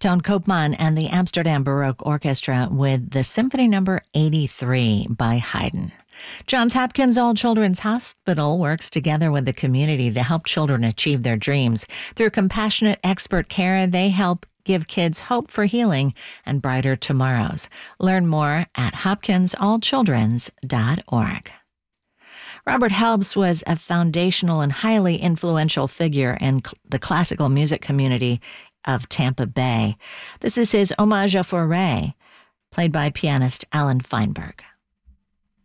Toon Koopman and the Amsterdam Baroque Orchestra with the Symphony Number 83 by Haydn. Johns Hopkins All Children's Hospital works together with the community to help children achieve their dreams. Through compassionate expert care, they help give kids hope for healing and brighter tomorrows. Learn more at hopkinsallchildrens.org. Robert Helps was a foundational and highly influential figure in the classical music community of Tampa Bay. This is his Homage for Ray, played by pianist Alan Feinberg.